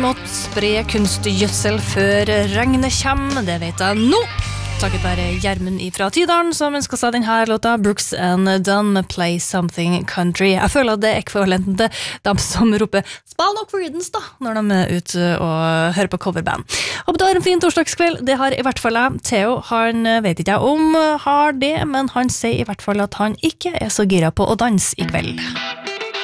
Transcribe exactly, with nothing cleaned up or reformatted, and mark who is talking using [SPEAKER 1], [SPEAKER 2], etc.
[SPEAKER 1] måtte spre kunstgjødsel før regnet kommer, det vet jeg nå. Takket være Gjermund fra Tydalen som ønsket seg denne låta, Brooks and Dunn med Play Something Country. Jeg føler at det er ekvivalenten til dem som roper «Spill nok Creedence» da, når de er ute og hører på coverband. Og det var en fin torsdagskveld, det har i hvert fall jeg. Theo, han vet ikke jeg om har det, men han sier i hvert fall at han ikke er så gira på å danse i kveld.